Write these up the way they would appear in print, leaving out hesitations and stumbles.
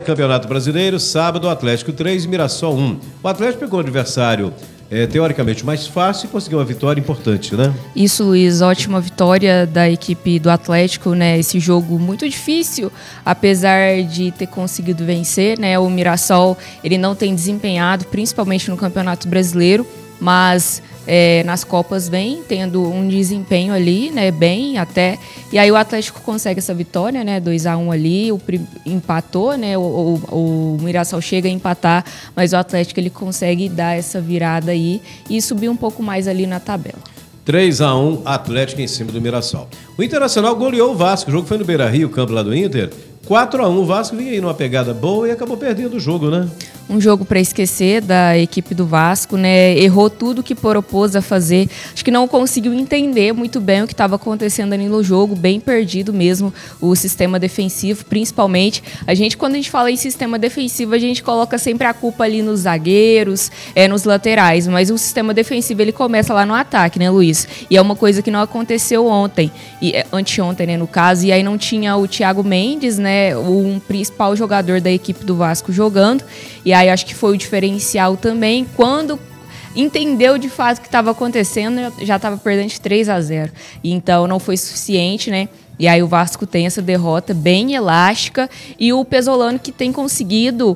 Campeonato Brasileiro, sábado, Atlético 3, Mirassol 1. O Atlético pegou o adversário teoricamente mais fácil e conseguiu uma vitória importante, né? Isso, Luiz, ótima vitória da equipe do Atlético, né? Esse jogo muito difícil, apesar de ter conseguido vencer, né? O Mirassol, ele não tem desempenhado, principalmente no Campeonato Brasileiro, mas nas Copas vem tendo um desempenho ali, né, bem até, e aí o Atlético consegue essa vitória, né, 2-1 ali, empatou, né, o Mirassol chega a empatar, mas o Atlético ele consegue dar essa virada aí e subir um pouco mais ali na tabela. 3-1, Atlético em cima do Mirassol. O Internacional goleou o Vasco, o jogo foi no Beira-Rio, o campo lá do Inter. 4-1, o Vasco vinha aí numa pegada boa e acabou perdendo o jogo, né? Um jogo para esquecer da equipe do Vasco, né? Errou tudo que propôs a fazer. Acho que não conseguiu entender muito bem o que estava acontecendo ali no jogo, bem perdido mesmo o sistema defensivo, principalmente. Quando a gente fala em sistema defensivo, a gente coloca sempre a culpa ali nos zagueiros, nos laterais, mas o sistema defensivo ele começa lá no ataque, né, Luiz? E é uma coisa que não aconteceu ontem, anteontem, né, no caso, e aí não tinha o Thiago Mendes, né, um principal jogador da equipe do Vasco jogando, e aí acho que foi o diferencial também, quando entendeu de fato o que estava acontecendo, já estava perdendo de 3-0, então não foi suficiente, né? E aí o Vasco tem essa derrota bem elástica e o Pesolano que tem conseguido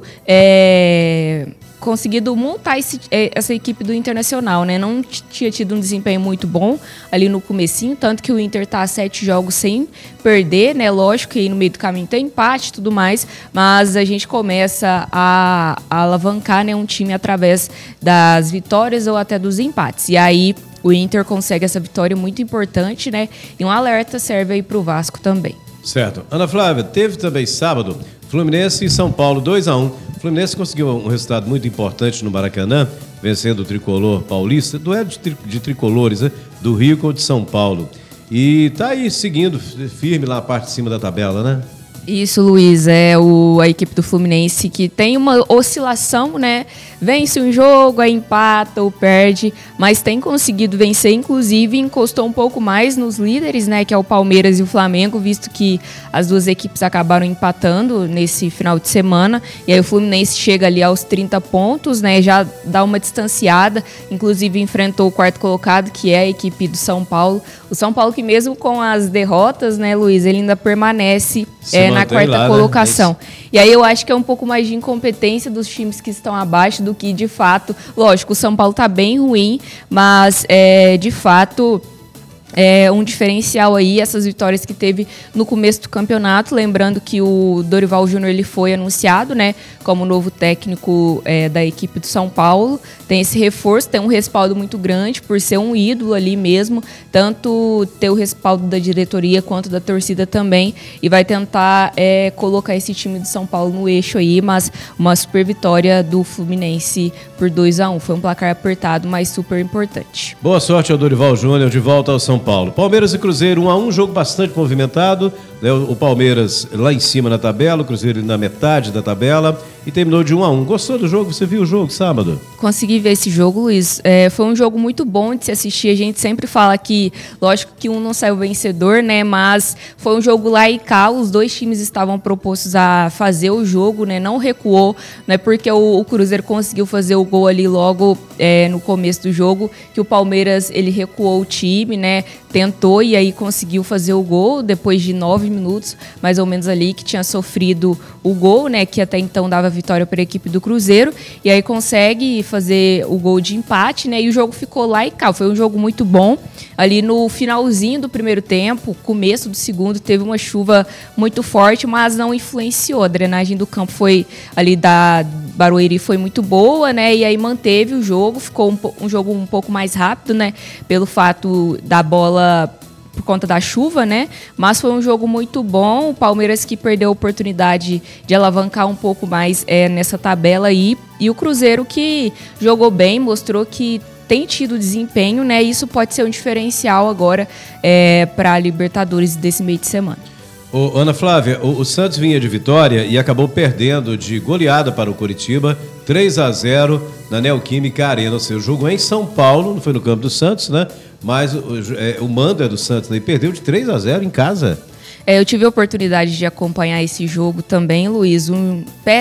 montar essa equipe do Internacional, né? Não tinha tido um desempenho muito bom ali no comecinho, tanto que o Inter tá a 7 jogos sem perder, né? Lógico que aí no meio do caminho tem empate e tudo mais, mas a gente começa a alavancar, né, um time através das vitórias ou até dos empates. E aí o Inter consegue essa vitória muito importante, né? E um alerta serve aí pro Vasco também. Certo. Ana Flávia, teve também sábado Fluminense e São Paulo 2-1. O Fluminense conseguiu um resultado muito importante no Maracanã, vencendo o tricolor paulista, duelo de tricolores, né? Do Rio com o de São Paulo. E tá aí seguindo firme lá na parte de cima da tabela, né? Isso, Luiz, a equipe do Fluminense que tem uma oscilação, né? Vence um jogo, aí empata ou perde, mas tem conseguido vencer, inclusive encostou um pouco mais nos líderes, né? Que é o Palmeiras e o Flamengo, visto que as duas equipes acabaram empatando nesse final de semana. E aí o Fluminense chega ali aos 30 pontos, né? Já dá uma distanciada, inclusive enfrentou o quarto colocado, que é a equipe do São Paulo. O São Paulo que mesmo com as derrotas, né, Luiz, ele ainda permanece na quarta colocação. Né? E aí eu acho que é um pouco mais de incompetência dos times que estão abaixo do que de fato. Lógico, o São Paulo está bem ruim, mas de fato um diferencial aí, essas vitórias que teve no começo do campeonato, lembrando que o Dorival Júnior ele foi anunciado, né, como novo técnico da equipe do São Paulo, tem esse reforço, tem um respaldo muito grande por ser um ídolo ali mesmo, tanto ter o respaldo da diretoria quanto da torcida também, e vai tentar colocar esse time do São Paulo no eixo aí, mas uma super vitória do Fluminense por 2-1, foi um placar apertado, mas super importante. Boa sorte ao Dorival Júnior, de volta ao São Paulo. Palmeiras e Cruzeiro 1-1, jogo bastante movimentado, né? O Palmeiras lá em cima na tabela, o Cruzeiro na metade da tabela e terminou de 1-1. Gostou do jogo? Você viu o jogo sábado? Consegui ver esse jogo, Luiz. Foi um jogo muito bom de se assistir. A gente sempre fala que, lógico que um não saiu vencedor, né? Mas foi um jogo lá e cá. Os dois times estavam propostos a fazer o jogo, né? Não recuou, né? Porque o Cruzeiro conseguiu fazer o gol ali logo no começo do jogo, que o Palmeiras ele recuou o time, né? Tentou e aí conseguiu fazer o gol depois de 9 minutos, mais ou menos ali, que tinha sofrido o gol, né? Que até então dava vitória para a equipe do Cruzeiro. E aí consegue fazer o gol de empate, né? E o jogo ficou lá e cá. Foi um jogo muito bom. Ali no finalzinho do primeiro tempo, começo do segundo, teve uma chuva muito forte, mas não influenciou. A drenagem do campo foi ali da Barueri foi muito boa, né? E aí manteve o jogo, ficou um jogo um pouco mais rápido, né? Pelo fato da bola por conta da chuva, né? Mas foi um jogo muito bom. O Palmeiras que perdeu a oportunidade de alavancar um pouco mais nessa tabela aí. E o Cruzeiro que jogou bem, mostrou que tem tido desempenho, né? Isso pode ser um diferencial agora para a Libertadores desse meio de semana. Ana Flávia, o Santos vinha de vitória e acabou perdendo de goleada para o Coritiba, 3-0 na Neoquímica Arena. O seu jogo em São Paulo, não foi no campo do Santos, né? Mas o mando é do Santos, né? E perdeu de 3-0 em casa. Eu tive a oportunidade de acompanhar esse jogo também, Luiz.